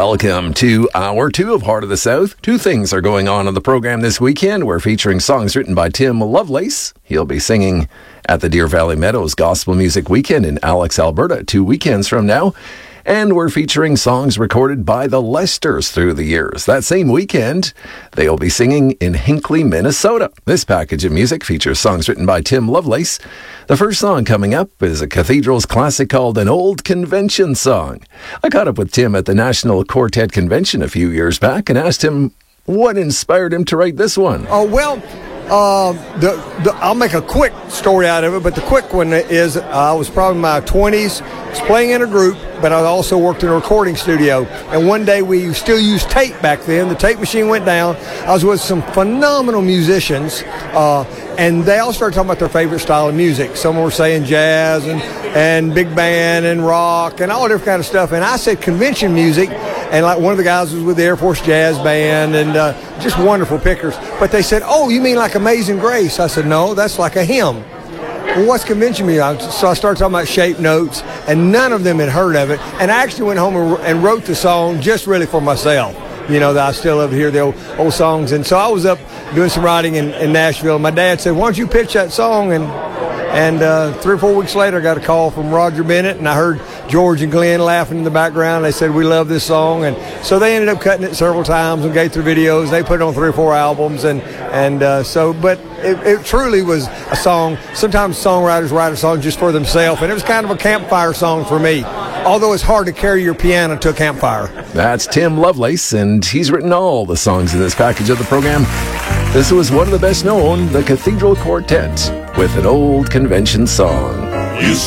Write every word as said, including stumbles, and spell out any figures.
Welcome to Hour two of Heart of the South. Two things are going on on the program this weekend. We're featuring songs written by Tim Lovelace. He'll be singing at the Deer Valley Meadows Gospel Music Weekend in Alex, Alberta, two weekends from now. And we're featuring songs recorded by the Lesters through the years. That same weekend, they'll be singing in Hinckley, Minnesota. This package of music features songs written by Tim Lovelace. The first song coming up is a Cathedrals classic called An Old Convention Song. I caught up with Tim at the National Quartet Convention a few years back and asked him what inspired him to write this one. Oh, well... Uh, the, the, I'll make a quick story out of it, but the quick one is uh, I was probably in my twenties, was playing in a group, but I also worked in a recording studio. And one day we still used tape back then. The tape machine went down. I was with some phenomenal musicians, uh, and they all started talking about their favorite style of music. Some were saying jazz and, and big band and rock and all different kind of stuff. And I said convention music, and like one of the guys was with the Air Force Jazz Band, and uh, just wonderful pickers. But they said, "Oh, you mean like Amazing Grace?" I said, "No, that's like a hymn." Well, what's convention music? So I started talking about shape notes, and none of them had heard of it. And I actually went home and, and wrote the song just really for myself. You know, that I still love to hear the old, old songs. And so I was up doing some writing in, in Nashville. And my dad said, "Why don't you pitch that song?" And and uh, three or four weeks later, I got a call from Roger Bennett, and I heard George and Glenn laughing in the background. They said, "We love this song." And so they ended up cutting it several times and gave through videos. They put it on three or four albums. And, and uh, so, but it, it truly was a song. Sometimes songwriters write a song just for themselves, and it was kind of a campfire song for me. Although it's hard to carry your piano to a campfire. That's Tim Lovelace, and he's written all the songs in this package of the program. This was one of the best known, the Cathedral Quartet, with An Old Convention Song. You